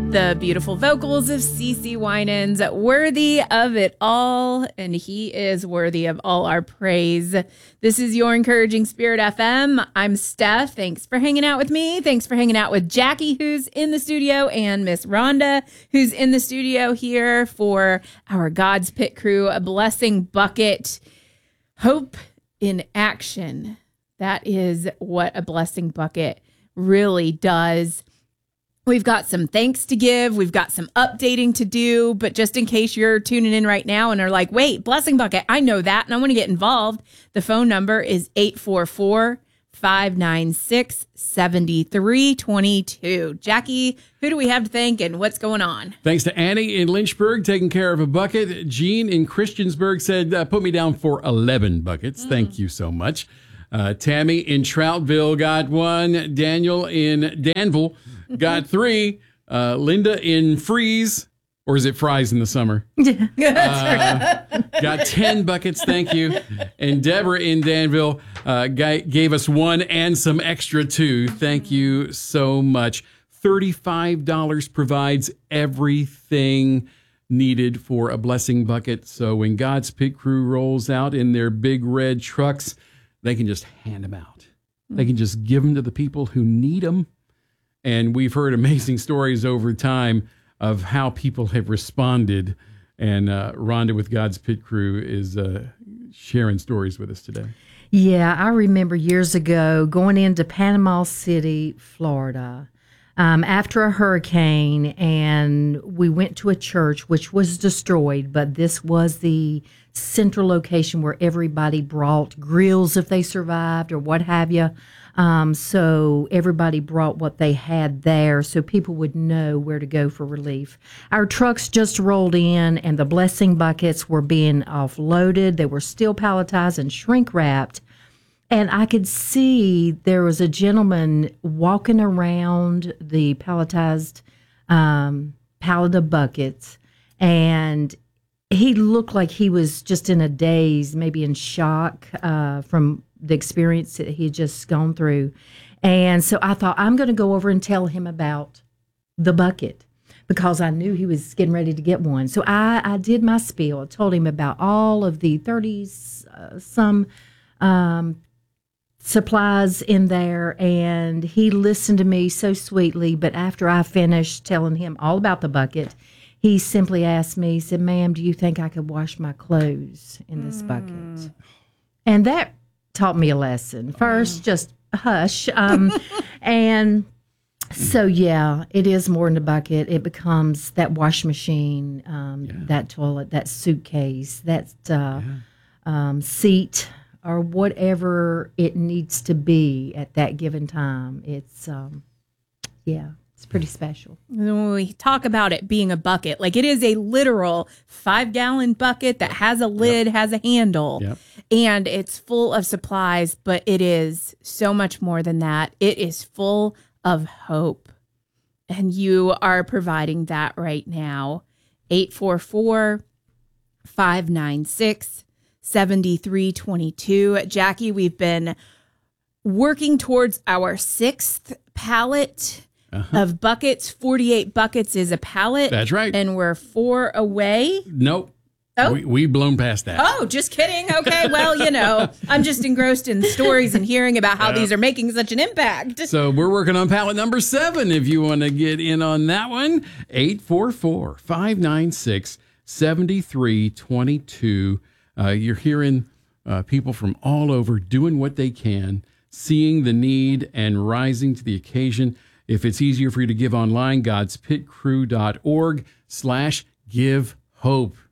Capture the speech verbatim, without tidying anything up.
The beautiful vocals of CeCe Winans, worthy of it all, and he is worthy of all our praise. This is Your Encouraging Spirit F M. I'm Steph. Thanks for hanging out with me. Thanks for hanging out with Jackie, who's in the studio, and Miss Rhonda, who's in the studio here for our God's Pit Crew, a blessing bucket. Hope in action. That is what a blessing bucket really does. We've got some thanks to give. We've got some updating to do. But just in case you're tuning in right now and are like, wait, Blessing Bucket, I know that, and I want to get involved. The phone number is eight four four, five nine six, seven three two two. Jackie, who do we have to thank and what's going on? Thanks to Annie in Lynchburg taking care of a bucket. Jean in Christiansburg said, uh, put me down for eleven buckets. Mm. Thank you so much. Uh, Tammy in Troutville got one. Daniel in Danville got three. Uh, Linda in Freeze, or is it Fries in the summer? uh, got ten buckets, thank you. And Deborah in Danville uh, gave us one and some extra too. Thank you so much. thirty-five dollars provides everything needed for a blessing bucket. So when God's Pit Crew rolls out in their big red trucks, they can just hand them out. They can just give them to the people who need them. And we've heard amazing stories over time of how people have responded. And uh, Rhonda with God's Pit Crew is uh, sharing stories with us today. Yeah, I remember years ago going into Panama City, Florida, um, after a hurricane, and we went to a church which was destroyed, but this was the central location where everybody brought grills if they survived or what have you. Um, so everybody brought what they had there so people would know where to go for relief. Our trucks just rolled in and the blessing buckets were being offloaded. They were still palletized and shrink wrapped. And I could see there was a gentleman walking around the palletized um, pallet of buckets, and he looked like he was just in a daze, maybe in shock uh, from the experience that he had just gone through. And so I thought, I'm going to go over and tell him about the bucket because I knew he was getting ready to get one. So I, I did my spiel. I told him about all of the thirty uh, some um, supplies in there, and he listened to me so sweetly. But after I finished telling him all about the bucket, he simply asked me, he said, ma'am, do you think I could wash my clothes in this mm. bucket? And that taught me a lesson. First, just hush. Um, and so, yeah, it is more than a bucket. It becomes that wash machine, um, yeah. that toilet, that suitcase, that uh, yeah. um, seat, or whatever it needs to be at that given time. It's, um, yeah. It's pretty special. When we talk about it being a bucket, like it is a literal five gallon bucket that has a lid, yep. has a handle, yep. and it's full of supplies, but it is so much more than that. It is full of hope. And you are providing that right now. eight four four, five nine six, seven three two two. Jackie, we've been working towards our sixth pallet Uh-huh. of buckets. forty-eight buckets is a pallet. That's right. And we're four away. Nope. Oh, we, we've blown past that. Oh, just kidding. Okay. Well, you know, I'm just engrossed in stories and hearing about how yep. these are making such an impact. So we're working on pallet number seven. If you want to get in on that one, eight four four, five nine six, seven three two two. Uh, you're hearing uh, people from all over doing what they can, seeing the need and rising to the occasion. If it's easier for you to give online, godspitcrew.org slash give hope.